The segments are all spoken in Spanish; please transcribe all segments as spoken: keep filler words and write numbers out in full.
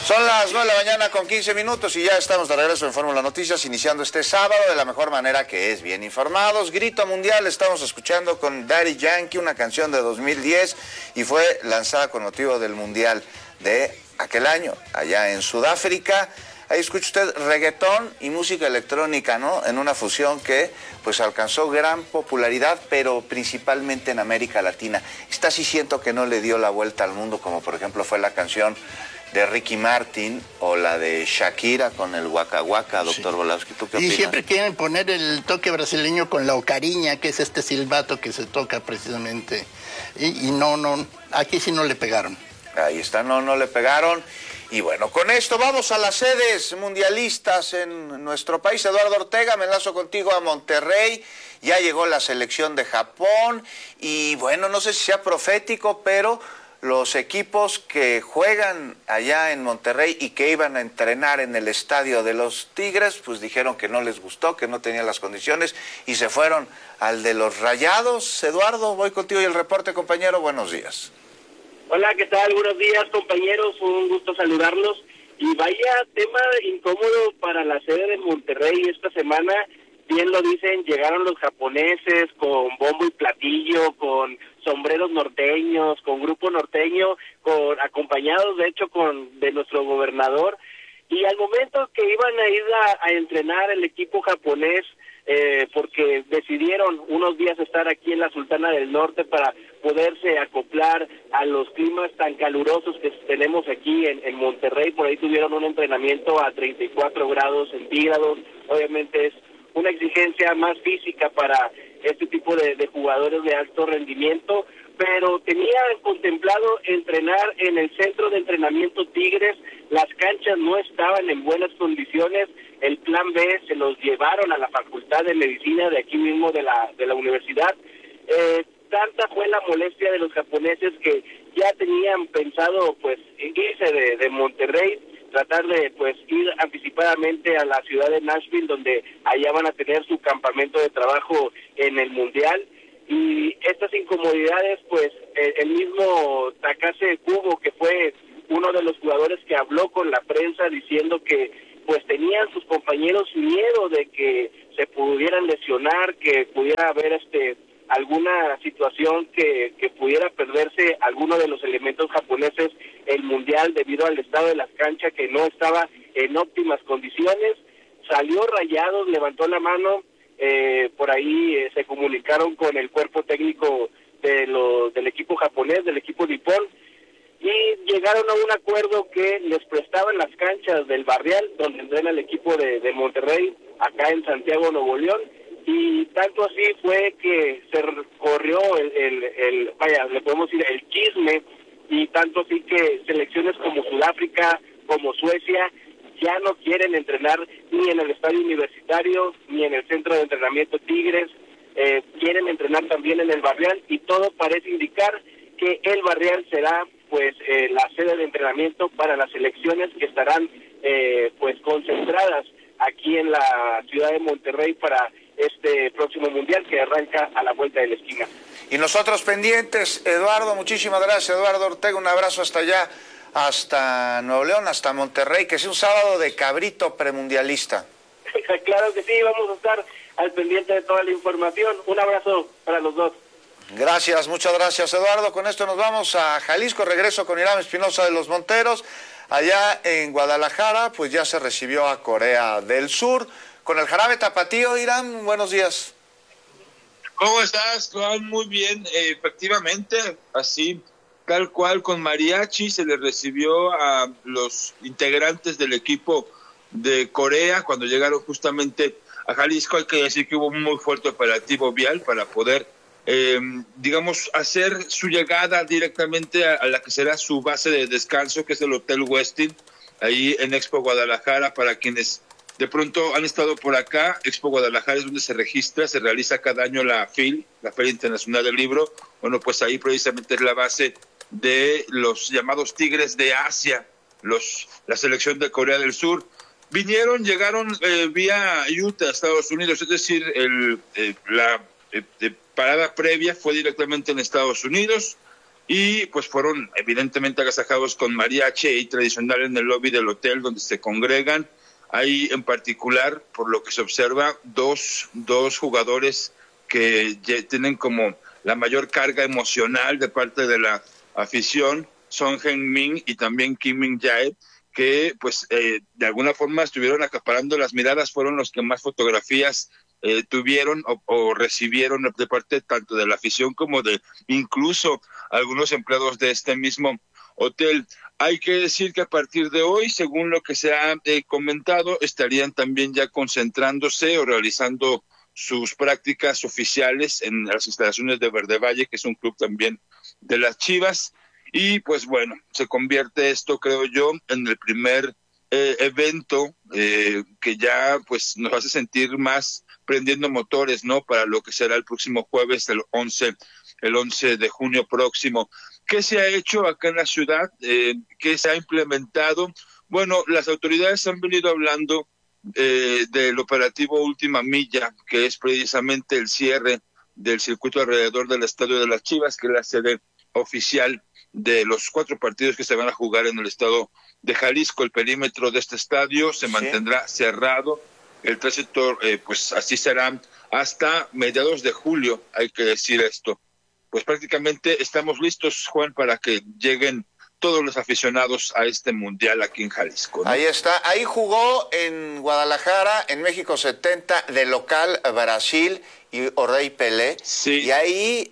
Son las nueve de la mañana con quince minutos y ya estamos de regreso en Fórmula Noticias, iniciando este sábado de la mejor manera, que es bien informados. Grito Mundial, estamos escuchando con Daddy Yankee, una canción de dos mil diez, y fue lanzada con motivo del Mundial de aquel año, allá en Sudáfrica. Ahí escucha usted reggaetón y música electrónica, ¿no? En una fusión que pues alcanzó gran popularidad, pero principalmente en América Latina. Esta sí siento que no le dio la vuelta al mundo, como por ejemplo fue la canción de Ricky Martin o la de Shakira con el Waka Waka, doctor Volowski. ¿Tú qué opinas? Y siempre quieren poner el toque brasileño con la ocariña, que es este silbato que se toca precisamente. Y, y no, no, aquí sí no le pegaron. Ahí está, no, no le pegaron. Y bueno, con esto vamos a las sedes mundialistas en nuestro país. Eduardo Ortega, me enlazo contigo a Monterrey. Ya llegó la selección de Japón y bueno, no sé si sea profético, pero los equipos que juegan allá en Monterrey y que iban a entrenar en el estadio de los Tigres, pues dijeron que no les gustó, que no tenían las condiciones y se fueron al de los Rayados. Eduardo, voy contigo y el reporte, compañero. Buenos días. Hola, ¿qué tal? Buenos días, compañeros. Un gusto saludarlos. Y vaya tema incómodo para la sede de Monterrey esta semana. Bien lo dicen, llegaron los japoneses con bombo y platillo, con sombreros norteños, con grupo norteño, con acompañados de hecho con de nuestro gobernador. Y al momento que iban a ir a, a entrenar el equipo japonés, eh, porque decidieron unos días estar aquí en la Sultana del Norte para poderse acoplar a los climas tan calurosos que tenemos aquí en, en Monterrey. Por ahí tuvieron un entrenamiento a treinta y cuatro grados centígrados. Obviamente es una exigencia más física para este tipo de, de jugadores de alto rendimiento, pero tenían contemplado entrenar en el centro de entrenamiento Tigres. Las canchas no estaban en buenas condiciones. El plan B se los llevaron a la Facultad de Medicina de aquí mismo de la de la universidad. Eh, tanta fue la molestia de los japoneses que ya tenían pensado pues irse de, de Monterrey, tratar de pues ir anticipadamente a la ciudad de Nashville, donde allá van a tener su campamento de trabajo en el Mundial. Y estas incomodidades, pues el, el mismo Takase Kubo, que fue uno de los jugadores que habló con la prensa diciendo que pues tenían sus compañeros miedo de que se pudieran lesionar, que pudiera haber este alguna situación que, que pudiera perderse alguno de los elementos japoneses el Mundial debido al estado de las canchas que no estaba en óptimas condiciones. Salió Rayados, levantó la mano, eh, por ahí eh, se comunicaron con el cuerpo técnico de lo, del equipo japonés, del equipo nipón, y llegaron a un acuerdo que les prestaban las canchas del Barrial, donde entrena el equipo de, de Monterrey, acá en Santiago, Nuevo León. Y tanto así fue que se corrió el, el, el, vaya, le podemos decir el chisme, y tanto así que selecciones como Sudáfrica, como Suecia, ya no quieren entrenar ni en el estadio universitario, ni en el centro de entrenamiento Tigres, eh, quieren entrenar también en el Barrial, y todo parece indicar que el Barrial será pues eh, la sede de entrenamiento para las selecciones que estarán eh, pues concentradas aquí en la ciudad de Monterrey para este próximo Mundial que arranca a la vuelta de la esquina. Y nosotros pendientes, Eduardo, muchísimas gracias, Eduardo Ortega, un abrazo hasta allá, hasta Nuevo León, hasta Monterrey, que sea un sábado de cabrito premundialista. Claro que sí, vamos a estar al pendiente de toda la información. Un abrazo para los dos. Gracias, muchas gracias, Eduardo. Con esto nos vamos a Jalisco, regreso con Irán Espinosa de los Monteros. Allá en Guadalajara, pues ya se recibió a Corea del Sur. Con el jarabe tapatío, Irán, buenos días. ¿Cómo estás, Juan? Muy bien, eh, efectivamente, así, tal cual, con mariachi se le recibió a los integrantes del equipo de Corea cuando llegaron justamente a Jalisco. Hay que decir que hubo un muy fuerte operativo vial para poder, eh, digamos, hacer su llegada directamente a, a la que será su base de descanso, que es el Hotel Westin, ahí en Expo Guadalajara. Para quienes de pronto han estado por acá, Expo Guadalajara es donde se registra, se realiza cada año la F I L, la Feria Internacional del Libro. Bueno, pues ahí precisamente es la base de los llamados Tigres de Asia, los la selección de Corea del Sur. Vinieron, llegaron eh, vía Utah, Estados Unidos, es decir, el, eh, la eh, eh, parada previa fue directamente en Estados Unidos, y pues fueron evidentemente agasajados con mariachi y tradicional en el lobby del hotel donde se congregan. Hay en particular, por lo que se observa, dos, dos jugadores que tienen como la mayor carga emocional de parte de la afición, Son Heung-min y también Kim Min-jae, que pues eh, de alguna forma estuvieron acaparando las miradas, fueron los que más fotografías eh, tuvieron o, o recibieron de parte tanto de la afición como de incluso algunos empleados de este mismo hotel. Hay que decir que a partir de hoy, según lo que se ha eh, comentado, estarían también ya concentrándose o realizando sus prácticas oficiales en las instalaciones de Verde Valle, que es un club también de las Chivas. Y pues bueno, se convierte esto, creo yo, en el primer eh, evento eh, que ya pues nos hace sentir más prendiendo motores, ¿no? Para lo que será el próximo jueves, el once, el once de junio próximo. ¿Qué se ha hecho acá en la ciudad? Eh, ¿Qué se ha implementado? Bueno, las autoridades han venido hablando eh, del operativo Última Milla, que es precisamente el cierre del circuito alrededor del Estadio de las Chivas, que es la sede oficial de los cuatro partidos que se van a jugar en el estado de Jalisco. El perímetro de este estadio se sí. mantendrá cerrado. El tránsito, eh, pues así será hasta mediados de julio, hay que decir esto. Pues prácticamente estamos listos, Juan, para que lleguen todos los aficionados a este mundial aquí en Jalisco, ¿no? Ahí está, ahí jugó en Guadalajara, en México setenta, de local Brasil y Ordey Pelé, sí. Y ahí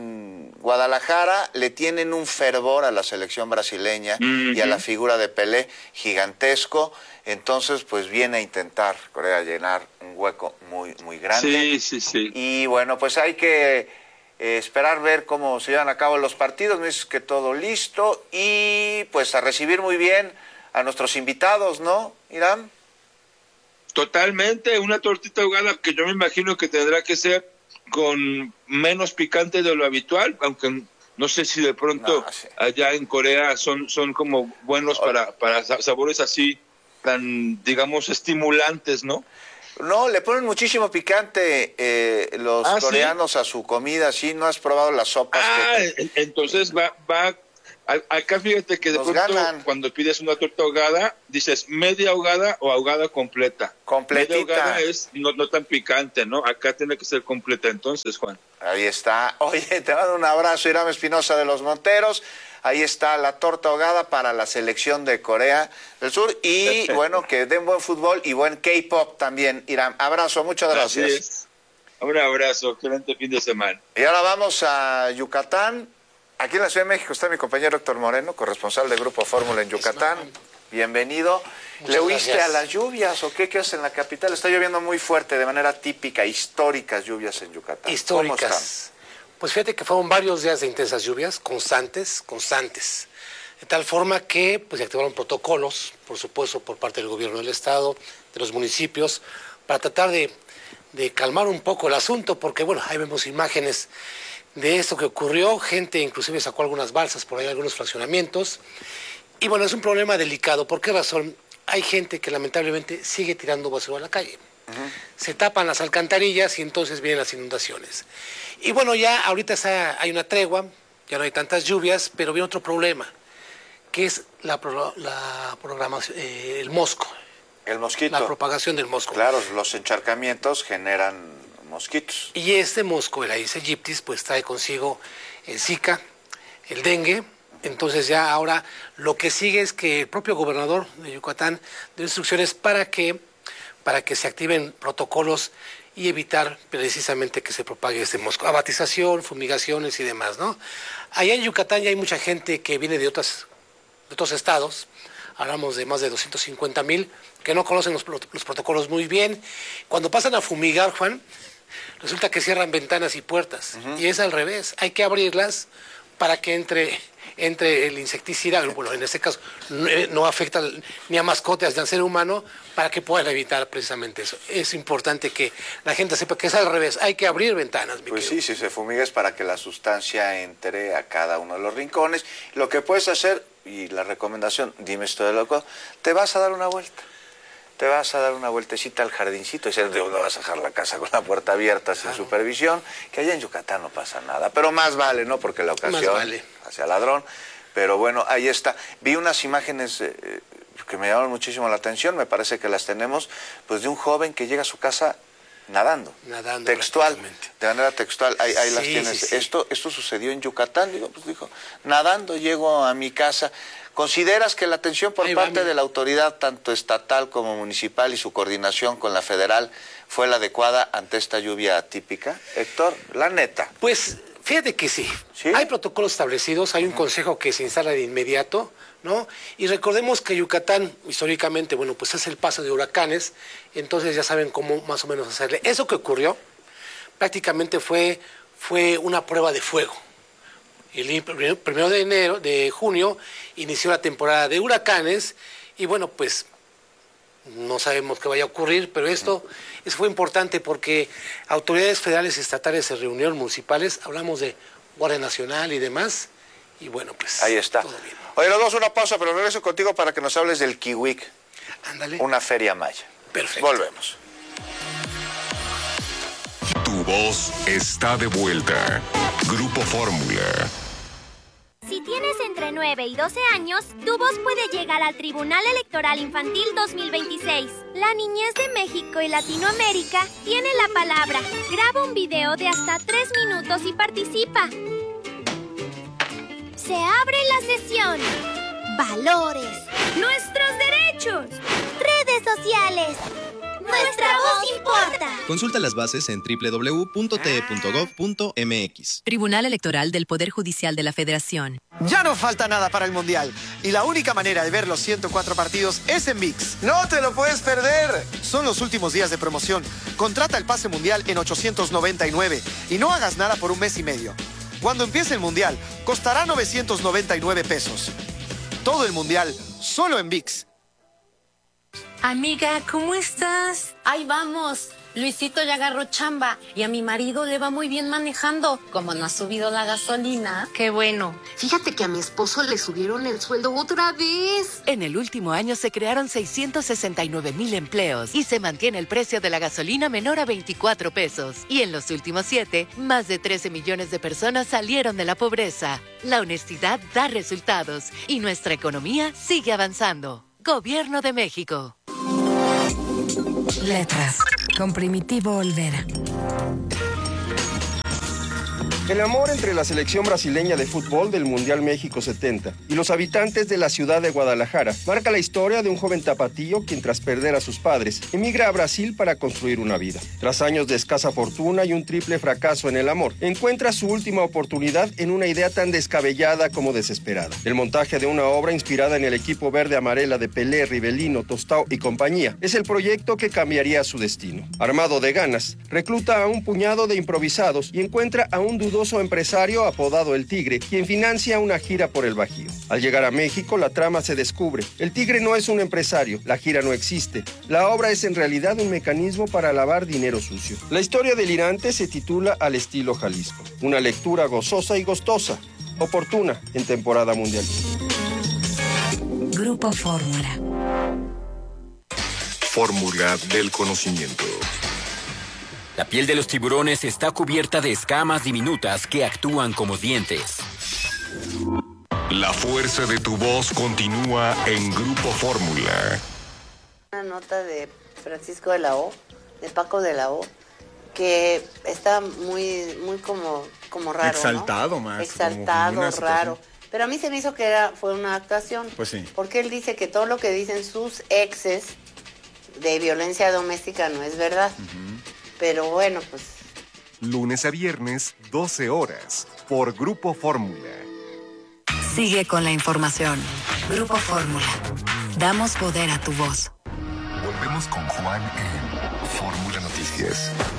en Guadalajara le tienen un fervor a la selección brasileña uh-huh. y a la figura de Pelé gigantesco, entonces pues viene a intentar Corea llenar un hueco muy, muy grande. Sí, sí, sí. Y bueno, pues hay que Eh, esperar ver cómo se llevan a cabo los partidos. Me dices que todo listo y pues a recibir muy bien a nuestros invitados, ¿no, Irán? Totalmente, una tortita ahogada que yo me imagino que tendrá que ser con menos picante de lo habitual, aunque no sé si de pronto no, sí. allá en Corea son, son como buenos para, para sabores así tan, digamos, estimulantes, ¿no? No, le ponen muchísimo picante eh, los ah, coreanos ¿sí? a su comida, ¿sí? ¿No has probado las sopas? Ah, que... entonces va, va, acá fíjate que de Nos pronto ganan. Cuando pides una torta ahogada, dices media ahogada o ahogada completa. Completita. Media ahogada es no, no tan picante, ¿no? Acá tiene que ser completa entonces, Juan. Ahí está. Oye, te mando un abrazo, Irán Espinosa de los Monteros. Ahí está la torta ahogada para la selección de Corea del Sur. Y bueno, que den buen fútbol y buen K-pop también, Irán. Abrazo, muchas gracias. Así es. Un abrazo, excelente fin de semana. Y ahora vamos a Yucatán. Aquí en la Ciudad de México está mi compañero Héctor Moreno, corresponsal del Grupo Fórmula en Yucatán. Bienvenido. Muchas ¿Le huiste gracias. a las lluvias o qué? ¿Qué haces en la capital? Está lloviendo muy fuerte, de manera típica, históricas lluvias en Yucatán. Históricas. ¿Cómo están? Pues fíjate que fueron varios días de intensas lluvias, constantes, constantes. De tal forma que pues, se activaron protocolos, por supuesto, por parte del gobierno del estado, de los municipios, para tratar de, de calmar un poco el asunto, porque bueno, ahí vemos imágenes de esto que ocurrió, gente inclusive sacó algunas balsas por ahí, algunos fraccionamientos, y bueno, es un problema delicado. ¿Por qué razón? Hay gente que lamentablemente sigue tirando basura a la calle. Uh-huh. Se tapan las alcantarillas y entonces vienen las inundaciones. Y bueno, ya ahorita está, hay una tregua, ya no hay tantas lluvias, pero viene otro problema, que es la, pro, la programación, eh, el mosco. El mosquito. La propagación del mosco. Claro, los encharcamientos generan mosquitos. Y este mosco, el Aedes aegypti, pues trae consigo el Zika, el dengue. Entonces ya ahora lo que sigue es que el propio gobernador de Yucatán dio instrucciones para que, para que se activen protocolos y evitar precisamente que se propague este mosco. Abatización, fumigaciones y demás, ¿no? Allá en Yucatán ya hay mucha gente que viene de, otras, de otros estados, hablamos de más de doscientos cincuenta mil, que no conocen los, los protocolos muy bien. Cuando pasan a fumigar, Juan, resulta que cierran ventanas y puertas, uh-huh. y es al revés, hay que abrirlas para que entre... entre el insecticida, bueno, en este caso no, no afecta ni a mascotas ni al ser humano, para que puedan evitar precisamente eso. Es importante que la gente sepa que es al revés, hay que abrir ventanas. Pues sí, si se fumiga es para que la sustancia entre a cada uno de los rincones. Lo que puedes hacer, y la recomendación, dime esto de loco, te vas a dar una vuelta. te vas a dar una vueltecita al jardincito y dices, ¿de dónde vas a dejar la casa con la puerta abierta sin claro. supervisión? Que allá en Yucatán no pasa nada, pero más vale, ¿no? Porque la ocasión vale. hacia ladrón, pero bueno, ahí está. Vi unas imágenes eh, que me llamaron muchísimo la atención, me parece que las tenemos, pues de un joven que llega a su casa nadando, nadando textual, de manera textual, ahí, ahí sí, las tienes. Sí, sí. Esto, esto sucedió en Yucatán, digo, pues dijo, nadando llego a mi casa. ¿Consideras que la atención por ahí parte va, de la autoridad, tanto estatal como municipal, y su coordinación con la federal fue la adecuada ante esta lluvia atípica? Héctor, la neta. Pues fíjate que sí. ¿Sí? Hay protocolos establecidos, hay un consejo que se instala de inmediato, ¿no? Y recordemos que Yucatán, históricamente, bueno, pues es el paso de huracanes, entonces ya saben cómo más o menos hacerle. Eso que ocurrió prácticamente fue, fue una prueba de fuego. El primero de enero, de junio, inició la temporada de huracanes y bueno, pues no sabemos qué vaya a ocurrir, pero esto, esto fue importante porque autoridades federales y estatales se reunieron, municipales, hablamos de Guardia Nacional y demás, y bueno, pues ahí está. Todo bien. Oye, nos damos una pausa, pero regreso contigo para que nos hables del Kiwik. Ándale. Una feria maya. Perfecto. Volvemos. Tu voz está de vuelta. Grupo Fórmula. Si tienes entre nueve y doce años, tu voz puede llegar al Tribunal Electoral Infantil dos mil veintiséis. La niñez de México y Latinoamérica tiene la palabra. Graba un video de hasta tres minutos y participa. Se abre la sesión. Valores. Nuestros derechos. Redes sociales. Nuestra voz importa. Consulta las bases en doble u doble u doble u punto t e punto gov punto m x. Tribunal Electoral del Poder Judicial de la Federación. Ya no falta nada para el Mundial. Y la única manera de ver los ciento cuatro partidos es en ViX. ¡No te lo puedes perder! Son los últimos días de promoción. Contrata el pase mundial en ochocientos noventa y nueve y no hagas nada por un mes y medio. Cuando empiece el Mundial, costará novecientos noventa y nueve pesos. Todo el Mundial, solo en ViX. Amiga, ¿cómo estás? Ahí vamos. Luisito ya agarró chamba y a mi marido le va muy bien manejando. Como no ha subido la gasolina. Qué bueno. Fíjate que a mi esposo le subieron el sueldo otra vez. En el último año se crearon seiscientos sesenta y nueve mil empleos y se mantiene el precio de la gasolina menor a veinticuatro pesos. Y en los últimos siete, más de trece millones de personas salieron de la pobreza. La honestidad da resultados y nuestra economía sigue avanzando. Gobierno de México. Letras, con Primitivo Olvera. El amor entre la selección brasileña de fútbol del Mundial México setenta y los habitantes de la ciudad de Guadalajara marca la historia de un joven tapatío quien, tras perder a sus padres, emigra a Brasil para construir una vida. Tras años de escasa fortuna y un triple fracaso en el amor, encuentra su última oportunidad en una idea tan descabellada como desesperada. El montaje de una obra inspirada en el equipo verde-amarela de Pelé, Rivelino, Tostao y compañía es el proyecto que cambiaría su destino. Armado de ganas, recluta a un puñado de improvisados y encuentra a un dudoso empresario apodado El Tigre, quien financia una gira por el Bajío. Al llegar a México, la trama se descubre. El Tigre no es un empresario, la gira no existe. La obra es en realidad un mecanismo para lavar dinero sucio. La historia delirante se titula Al estilo Jalisco. Una lectura gozosa y gustosa, oportuna en temporada mundial. Grupo Fórmula. Fórmula del conocimiento. La piel de los tiburones está cubierta de escamas diminutas que actúan como dientes. La fuerza de tu voz continúa en Grupo Fórmula. Una nota de Francisco de la O, de Paco de la O, que está muy, muy como, como raro, Exaltado, ¿no? más. Exaltado, raro. Pero a mí se me hizo que era, fue una actuación. Pues sí. Porque él dice que todo lo que dicen sus exes de violencia doméstica no es verdad. Uh-huh. Pero bueno, pues... Lunes a viernes, doce horas, por Grupo Fórmula. Sigue con la información. Grupo Fórmula. Damos poder a tu voz. Volvemos con Juan en Fórmula Noticias.